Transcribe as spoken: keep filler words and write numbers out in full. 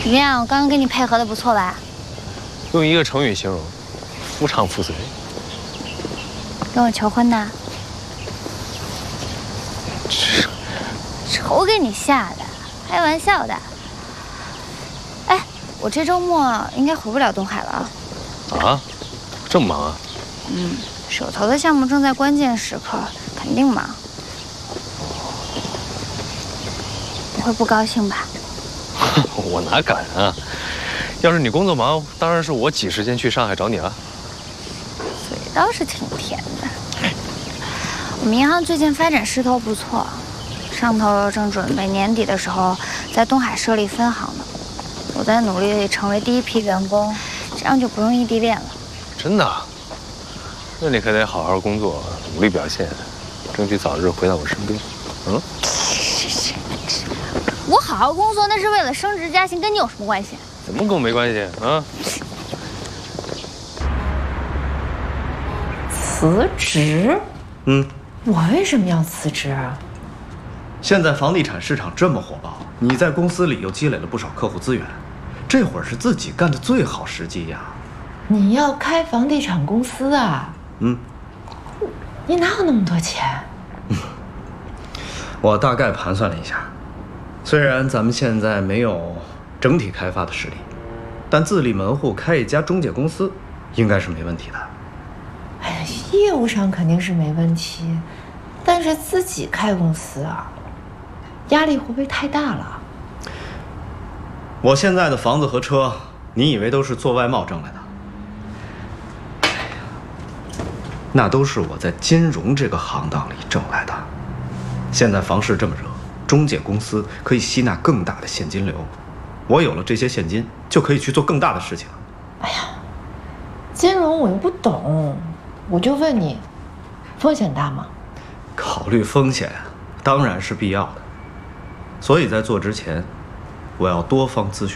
怎么样？我刚刚跟你配合的不错吧？ 用一个成语形容，夫唱妇随。 跟我求婚呢？丑给你吓的，开玩笑的。哎，我这周末应该回不了东海了。 啊？这么忙啊？ 嗯，手头的项目正在关键时刻，肯定忙。你会不高兴吧？ 我哪敢啊！要是你工作忙，当然是我挤时间去上海找你了。 嘴倒是挺甜的。我们银行最近发展势头不错，上头正准备年底的时候在东海设立分行呢。我在努力成为第一批员工，这样就不用异地恋了。 真的？那你可得好好工作，努力表现，争取早日回到我身边。嗯。 我好好工作，那是为了升职加薪，跟你有什么关系？ 怎么跟我没关系啊？ 辞职？ 嗯， 我为什么要辞职啊？ 现在房地产市场这么火爆，你在公司里又积累了不少客户资源，这会儿是自己干的最好时机呀。 你要开房地产公司啊？ 嗯。 你哪有那么多钱？ 嗯，我大概盘算了一下，虽然咱们现在没有整体开发的实力，但自立门户开一家中介公司，应该是没问题的。 哎，业务上肯定是没问题，但是自己开公司啊，压力会不会太大了？ 我现在的房子和车，你以为都是做外贸挣来的？那都是我在金融这个行当里挣来的。现在房市这么热，中介公司可以吸纳更大的现金流，我有了这些现金，就可以去做更大的事情了。 哎呀，金融我又不懂，我就问你，风险大吗？ 考虑风险当然是必要的，所以在做之前，我要多方咨询。